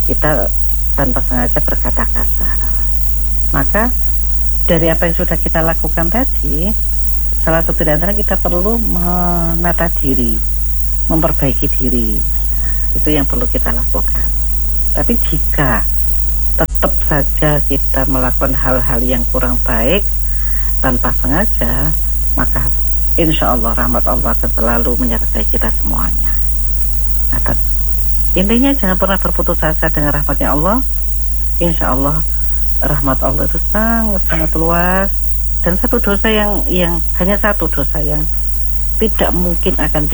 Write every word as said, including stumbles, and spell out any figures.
kita tanpa sengaja berkata kasar. Maka dari apa yang sudah kita lakukan tadi, salah satu di antara kita perlu menata diri, memperbaiki diri. Itu yang perlu kita lakukan. Tapi jika tetap saja kita melakukan hal-hal yang kurang baik tanpa sengaja, maka insya Allah rahmat Allah akan selalu menyertai kita semuanya. Nah, intinya jangan pernah berputus asa dengan rahmatnya Allah. Insya Allah rahmat Allah itu sangat-sangat luas. Dan satu dosa yang yang hanya satu dosa yang tidak mungkin akan